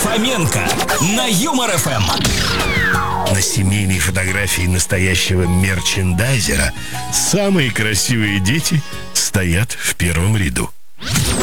Фоменко на Юмор ФМ. На семейной фотографии настоящего мерчендайзера самые красивые дети стоят в первом ряду.